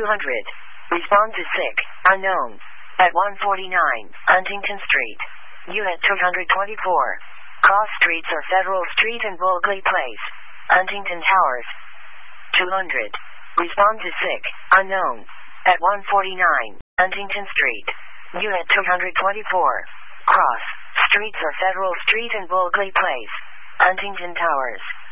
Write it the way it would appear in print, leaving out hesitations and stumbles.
200. Respond to sick, unknown. At 149, Huntington Street. Unit 224. Cross streets are Federal Street and Bulgley Place. Huntington Towers. 200. Respond to sick, unknown. At 149, Huntington Street. Unit 224. Cross streets are Federal Street and Bulgley Place. Huntington Towers.